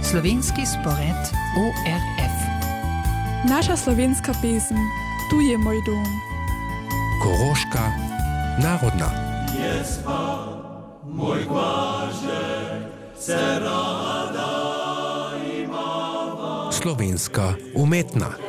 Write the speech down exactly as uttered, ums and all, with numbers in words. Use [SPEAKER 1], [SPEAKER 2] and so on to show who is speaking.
[SPEAKER 1] Slovenski spored O R F.
[SPEAKER 2] Naša slovenska pesem, tu je moj dom.
[SPEAKER 3] Koroška narodna.
[SPEAKER 4] Jespa, moj kvažek, se rada imava.
[SPEAKER 3] Slovenska umetna.